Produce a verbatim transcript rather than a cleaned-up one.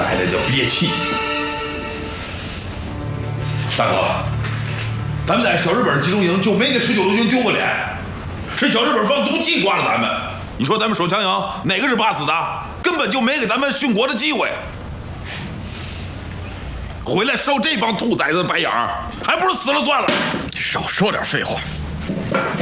奶奶叫憋气！大哥，咱们在小日本集中营就没给十九路军丢过脸，是小日本放毒气挂了咱们。你说咱们守强营哪个是怕死的？根本就没给咱们殉国的机会。回来受这帮兔崽子的白眼儿，还不如死了算了。 少说点废话。